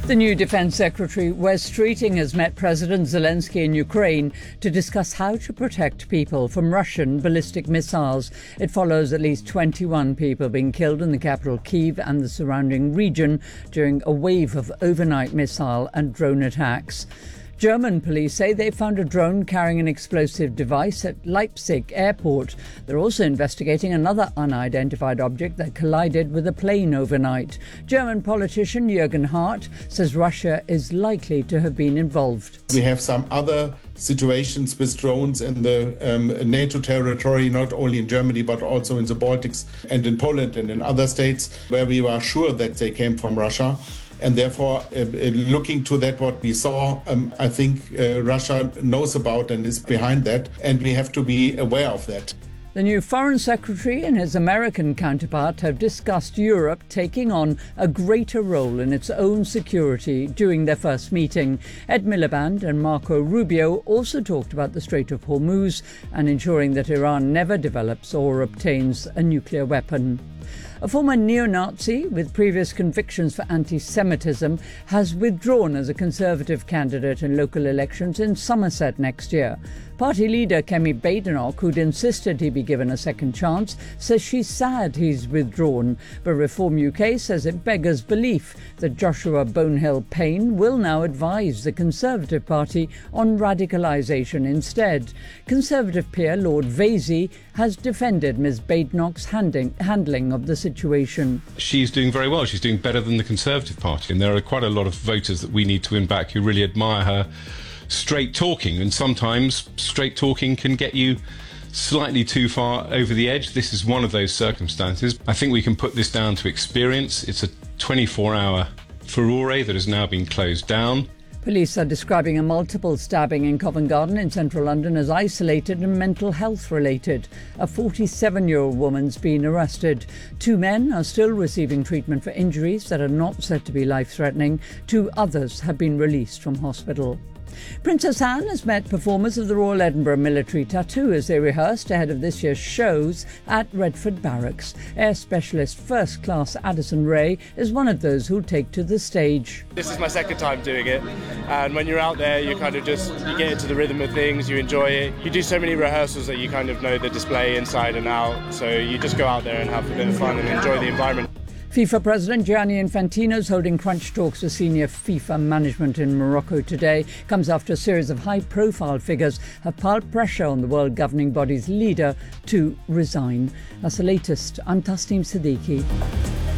The new Defence Secretary, Wes Streeting, has met President Zelensky in Ukraine to discuss how to protect people from Russian ballistic missiles. It follows at least 21 people being killed in the capital Kyiv and the surrounding region during a wave of overnight missile and drone attacks. German police say they found a drone carrying an explosive device at Leipzig airport. They're also investigating another unidentified object that collided with a plane overnight. German politician Jürgen Hart says Russia is likely to have been involved. We have some other situations with drones in the NATO territory, not only in Germany, but also in the Baltics and in Poland and in other states where we were sure that they came from Russia. And therefore, looking to that, what we saw, I think Russia knows about and is behind that, and we have to be aware of that. The new Foreign Secretary and his American counterpart have discussed Europe taking on a greater role in its own security during their first meeting. Ed Miliband and Marco Rubio also talked about the Strait of Hormuz and ensuring that Iran never develops or obtains a nuclear weapon. A former neo-Nazi with previous convictions for anti-Semitism has withdrawn as a Conservative candidate in local elections in Somerset next year. Party leader Kemi Badenoch, who'd insisted he be given a second chance, says she's sad he's withdrawn. But Reform UK says it beggars belief that Joshua Bonehill Payne will now advise the Conservative Party on radicalisation instead. Conservative peer Lord Vasey has defended Ms Badenoch's handling of the situation. She's doing very well. She's doing better than the Conservative Party, and there are quite a lot of voters that we need to win back who really admire her straight talking, and sometimes straight talking can get you slightly too far over the edge. This is one of those circumstances. I think we can put this down to experience. It's a 24-hour furore that has now been closed down. Police are describing a multiple stabbing in Covent Garden in central London as isolated and mental health related. A 47-year-old woman's been arrested. 2 men are still receiving treatment for injuries that are not said to be life-threatening. 2 others have been released from hospital. Princess Anne has met performers of the Royal Edinburgh Military Tattoo as they rehearsed ahead of this year's shows at Redford Barracks. Air Specialist First Class Addison Ray is one of those who'll take to the stage. This is my second time doing it, and when you're out there you kind of you get into the rhythm of things, you enjoy it. You do so many rehearsals that you kind of know the display inside and out, so you just go out there and have a bit of fun and enjoy the environment. FIFA President Gianni Infantino is holding crunch talks with senior FIFA management in Morocco today. Comes after a series of high-profile figures have piled pressure on the world governing body's leader to resign. That's the latest. I'm Tasneem Siddiqui.